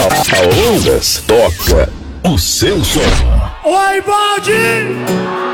A Ondas toca o seu som. Oi, bode!